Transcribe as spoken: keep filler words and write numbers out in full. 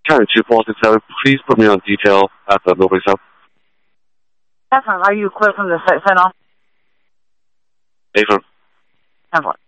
County two four six seven, please put me on detail at the Nobody's House. That's fine. Are you clear from the site sign off? Affirm. ten four.